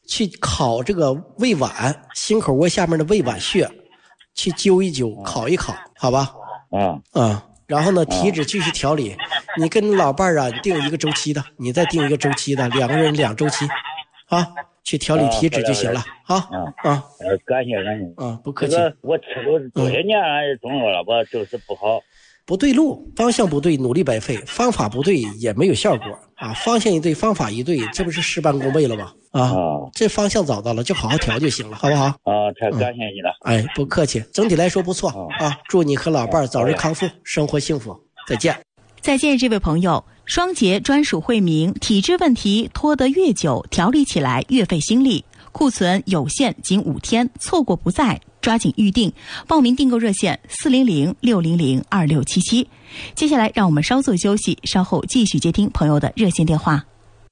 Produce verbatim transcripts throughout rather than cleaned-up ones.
去烤这个胃脘，心口窝下面的胃脘穴，去灸一灸，烤一烤，好吧？ 啊啊，然后呢，体脂继续调理。你跟老伴儿啊定一个周期的，你再定一个周期的，两个人两周期，啊，去调理体脂就行了。啊啊， 呃，感谢感谢。 啊，不客气。 这个我吃了多些年中药了，我就是不好。 不对路，方向不对，努力白费；方法不对，也没有效果啊。方向一对，方法一对，这不是事半功倍了吗？啊， 哦、 这方向找到了，就好好调就行了，好不好？ 啊，太感谢你了。 嗯、哎，不客气，整体来说不错、哦、啊。祝你和老伴儿早日康复，生活幸福。再见。 再见，这位朋友。双节专属惠民，体质问题拖得越久，调理起来越费心力。库存有限，仅五天，错过不再。抓紧预定，报名订购热线四零零六零零二六七七。接下来让我们稍作休息，稍后继续接听朋友的热线电话。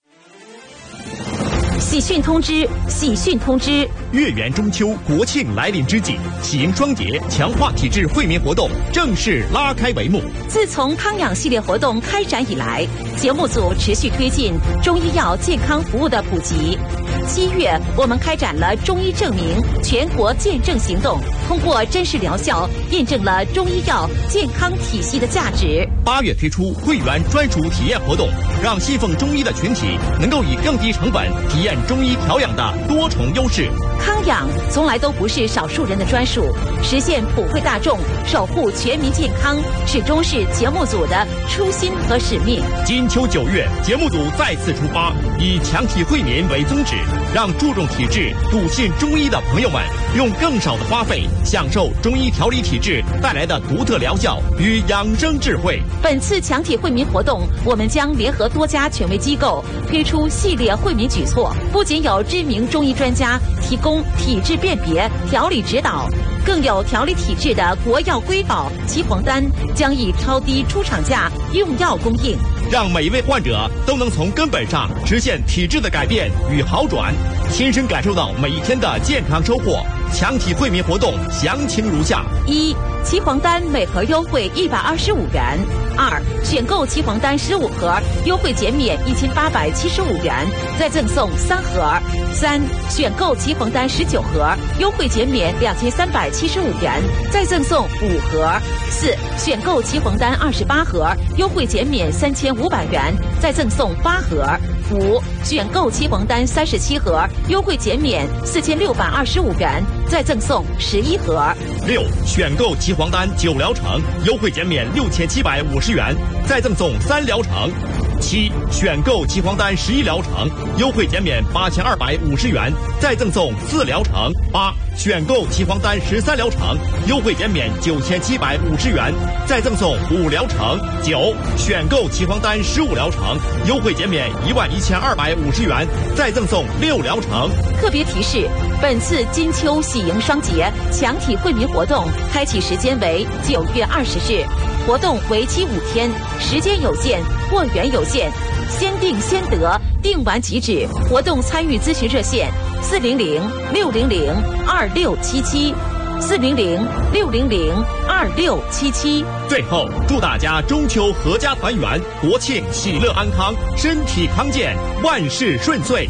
喜讯通知！喜讯通知！ 月圆中秋，国庆来临之际，喜迎双节强化体质惠民活动正式拉开帷幕。 自从康养系列活动开展以来，节目组持续推进中医药健康服务的普及。七月，我们开展了中医证明全国见证行动，通过真实疗效，验证了中医药健康体系的价值。 八月推出会员专属体验活动，让信奉中医的群体能够以更低成本体验中医调养的多重优势。 康养从来都不是少数人的专属，实现普惠大众、守护全民健康，始终是节目组的初心和使命。 金秋九月，节目组再次出发，以强体惠民为宗旨，让注重体质、笃信中医的朋友们用更少的花费，享受中医调理体质带来的独特疗效与养生智慧。 本次强体惠民活动，我们将联合多家权威机构推出系列惠民举措，不仅有知名中医专家提供体质辨别、调理指导，更有调理体质的国药瑰宝岐黄丹将以超低出厂价用药供应， 让每一位患者都能从根本上实现体质的改变与好转，亲身感受到每一天的健康收获。强体惠民活动详情如下： 一、岐黄丹每盒优惠一百二十五元；二、选购岐黄丹十五盒，优惠减免一千八百七十五元，再赠送三盒；三、选购岐黄丹十九盒，优惠减免两千三百七十五元，再赠送五盒；四、选购岐黄丹二十八盒，优惠减免三千五百元，再赠送八盒；五、选购岐黄丹三十七盒，优惠减免四千六百二十五元，再赠送十一盒。 六、选购岐黄丹九疗程，优惠减免六千七百五十元，再赠送三疗程。七、选购岐黄丹十一疗程，优惠减免八千二百五十元，再赠送四疗程。八、选购岐黄丹十三疗程，优惠减免九千七百五十元，再赠送五疗程。九、选购岐黄丹十五疗程，优惠减免一万一千二百五十元，再赠送六疗程。 特别提示：本次金秋喜迎双节强体惠民活动开启时间为九月二十日，活动为期五天，时间有限，货源有限，先定先得，定完即止。活动参与咨询热线：四零零六零零二六七七，四零零六零零二六七七。 最后，祝大家中秋阖家团圆，国庆喜乐安康，身体康健，万事顺遂。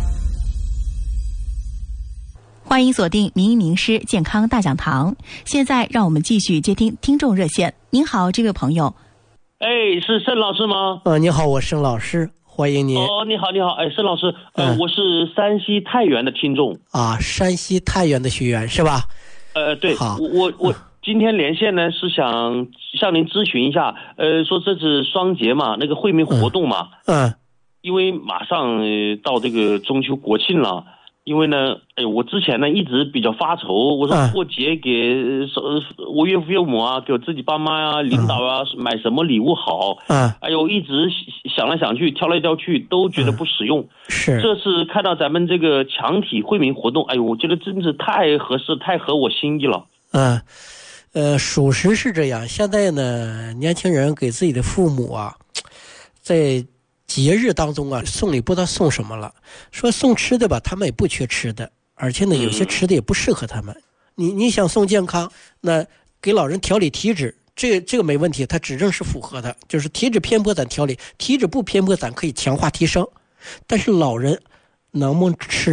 欢迎锁定名医名师健康大讲堂。现在让我们继续接听听众热线。您好，这位朋友。 哎，是盛老师吗？ 呃，你好，我盛老师，欢迎您。 哦，你好，你好，哎，盛老师，呃，嗯、我是山西太原的听众。 啊，山西太原的学员是吧？ 呃，对， 好， 我我我今天连线呢是想向您咨询一下，呃，说这是双节嘛，那个惠民活动嘛， 嗯，嗯因为马上、呃、到这个中秋国庆了。因为呢，哎，我之前呢一直比较发愁，我说过节给我岳父岳母啊，给我自己爸妈啊、领导啊、嗯、买什么礼物好？嗯，哎呦，一直想来想去，挑来挑去，都觉得不实用。嗯、 是， 这次看到咱们这个强体惠民活动，哎呦，我觉得真是太合适，太合我心意了。 嗯，呃，属实是这样。现在呢，年轻人给自己的父母啊，在节日当中啊，送礼不知道送什么了。说送吃的吧，他们也不缺吃的，而且呢，有些吃的也不适合他们。嗯、你你想送健康，那给老人调理体脂，这个这个没问题，它指正是符合的，就是体脂偏颇咱调理，体脂不偏颇咱可以强化提升。但是老人能不能吃？